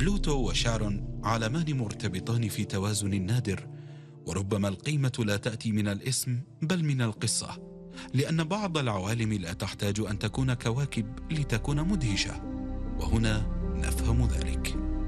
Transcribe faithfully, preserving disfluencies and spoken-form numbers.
بلوتو وشارون عالمان مرتبطان في توازن نادر، وربما القيمة لا تأتي من الاسم بل من القصة، لأن بعض العوالم لا تحتاج أن تكون كواكب لتكون مدهشة، وهنا نفهم ذلك.